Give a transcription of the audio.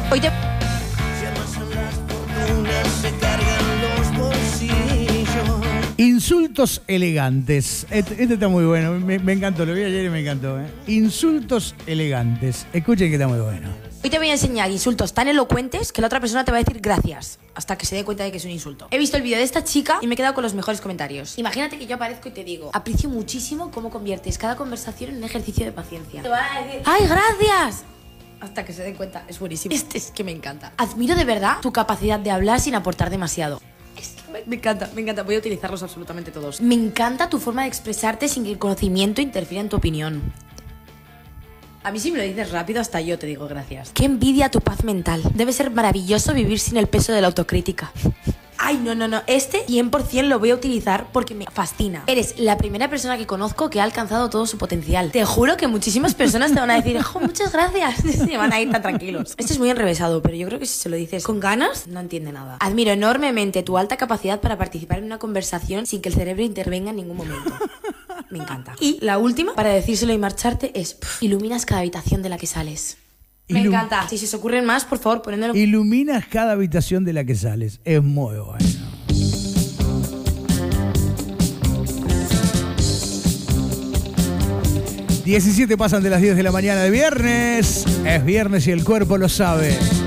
Hoy te... Insultos elegantes. Este está muy bueno. Me encantó. Lo vi ayer y me encantó. Insultos elegantes. Escuchen que está muy bueno. Hoy te voy a enseñar insultos tan elocuentes que la otra persona te va a decir gracias hasta que se dé cuenta de que es un insulto. He visto el vídeo de esta chica y me he quedado con los mejores comentarios. Imagínate que yo aparezco y te digo: aprecio muchísimo cómo conviertes cada conversación en un ejercicio de paciencia. Te van a decir: ¡ay, gracias! Hasta que se den cuenta. Es buenísimo. Este es que me encanta. Admiro de verdad tu capacidad de hablar sin aportar demasiado. Es que me encanta, me encanta. Voy a utilizarlos absolutamente todos. Me encanta tu forma de expresarte sin que el conocimiento interfiera en tu opinión. A mí si me lo dices rápido, hasta yo te digo gracias. Qué envidia tu paz mental. Debe ser maravilloso vivir sin el peso de la autocrítica. Ay, no. Este 100% lo voy a utilizar porque me fascina. Eres la primera persona que conozco que ha alcanzado todo su potencial. Te juro que muchísimas personas te van a decir: ¡jo, muchas gracias! Y van a ir tan tranquilos. Este es muy enrevesado, pero yo creo que si se lo dices con ganas, no entiende nada. Admiro enormemente tu alta capacidad para participar en una conversación sin que el cerebro intervenga en ningún momento. Me encanta. Y la última, para decírselo y marcharte, es: iluminas cada habitación de la que sales. Me encanta. Si se os ocurren más, por favor, ponedlo. Iluminas cada habitación de la que sales. Es muy bueno. 17 pasan de las 10 de la mañana de viernes. Es viernes y el cuerpo lo sabe.